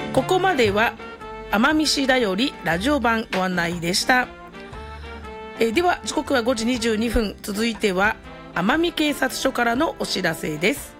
ここまでは奄美市だよりラジオ版ご案内でした。では時刻は5時22分、続いては奄美警察署からのお知らせです。